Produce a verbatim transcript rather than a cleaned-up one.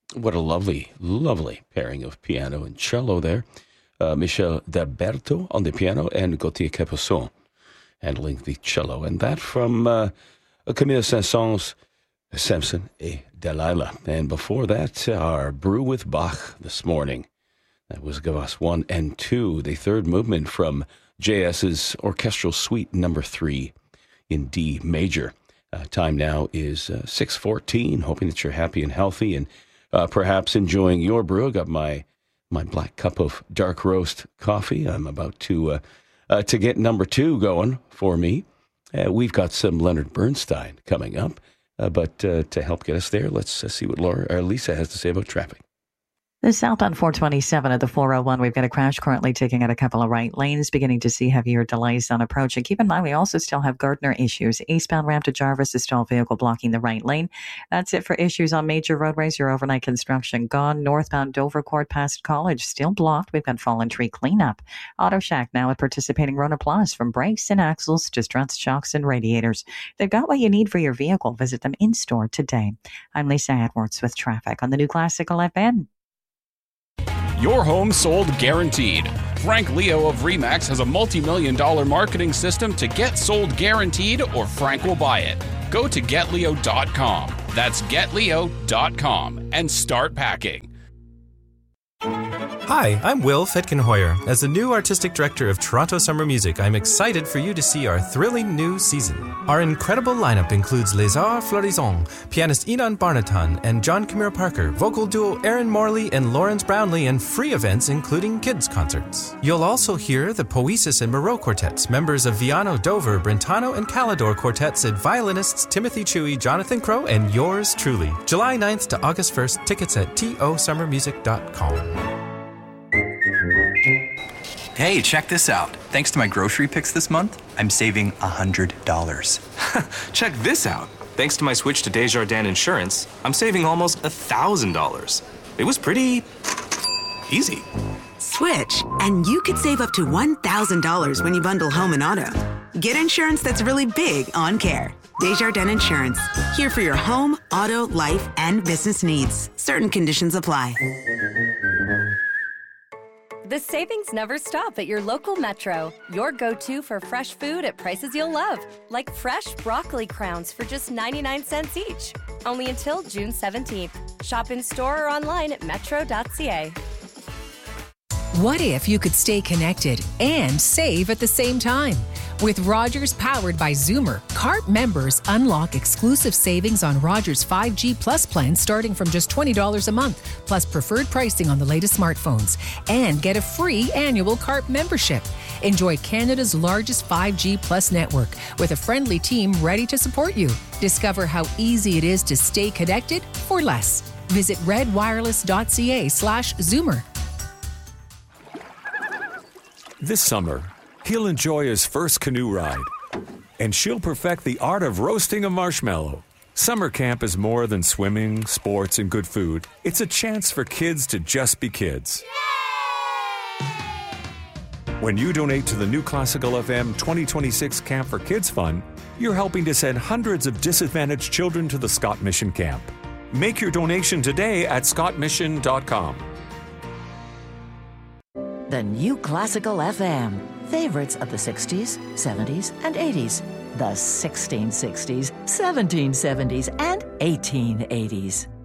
What a lovely, lovely pairing of piano and cello there. Uh, Michel D'Alberto on the piano and Gauthier Capuçon handling the cello. And that from uh, Camille Saint-Saëns, Samson et Delilah. And before that, our Brew with Bach this morning. That was Gavas one and two, the third movement from J S's Orchestral Suite number three in D major. Uh, time now is uh, six fourteen, hoping that you're happy and healthy and uh, perhaps enjoying your brew. I got my my black cup of dark roast coffee. I'm about to uh, uh, to get number two going for me. Uh, we've got some Leonard Bernstein coming up, uh, but uh, to help get us there, let's uh, see what Laura or Lisa has to say about traffic. The southbound four twenty-seven at the four oh one, we've got a crash currently taking out a couple of right lanes, beginning to see heavier delays on approach. And keep in mind, we also still have Gardner issues. Eastbound ramp to Jarvis, a stalled vehicle blocking the right lane. That's it for issues on major roadways. Your overnight construction gone. Northbound Dovercourt past College, still blocked. We've got fallen tree cleanup. Auto Shack now at participating Rona Plus, from brakes and axles to struts, shocks, and radiators. They've got what you need for your vehicle. Visit them in store today. I'm Lisa Edwards with traffic on the New Classical F M. Your home sold guaranteed. Frank Leo of Remax has a multi-million dollar marketing system to get sold guaranteed, or Frank will buy it. Go to get leo dot com. That's get leo dot com and start packing. Hi, I'm Will Fetkenhoyer. As the new artistic director of Toronto Summer Music, I'm excited for you to see our thrilling new season. Our incredible lineup includes Les Arts Florisants, pianist Enon Barnatan and John Camille Parker, vocal duo Aaron Morley and Lawrence Brownlee, and free events including kids' concerts. You'll also hear the Poesis and Moreau quartets, members of Viano, Dover, Brentano, and Calidor quartets, and violinists Timothy Chewy, Jonathan Crow, and yours truly. July ninth to August first, tickets at to summer music dot com. Hey, check this out. Thanks to my grocery picks this month, I'm saving one hundred dollars. Check this out. Thanks to my switch to Desjardins Insurance, I'm saving almost one thousand dollars. It was pretty easy. Switch, and you could save up to one thousand dollars when you bundle home and auto. Get insurance that's really big on care. Desjardins Insurance. Here for your home, auto, life, and business needs. Certain conditions apply. The savings never stop at your local Metro. Your go-to for fresh food at prices you'll love. Like fresh broccoli crowns for just ninety-nine cents each. Only until June seventeenth. Shop in-store or online at metro dot c a. What if you could stay connected and save at the same time? With Rogers powered by Zoomer, C A R P members unlock exclusive savings on Rogers five G Plus plans starting from just twenty dollars a month, plus preferred pricing on the latest smartphones, and get a free annual C A R P membership. Enjoy Canada's largest five G Plus network with a friendly team ready to support you. Discover how easy it is to stay connected for less. Visit redwireless dot c a slash Zoomer. This summer, he'll enjoy his first canoe ride, and she'll perfect the art of roasting a marshmallow. Summer camp is more than swimming, sports, and good food. It's a chance for kids to just be kids. When you donate to the New Classical F M twenty twenty-six Camp for Kids Fund, you're helping to send hundreds of disadvantaged children to the Scott Mission Camp. Make your donation today at scott mission dot com. The New Classical F M. Favorites of the sixties, seventies, and eighties. The sixteen sixties, seventeen seventies, and eighteen eighties.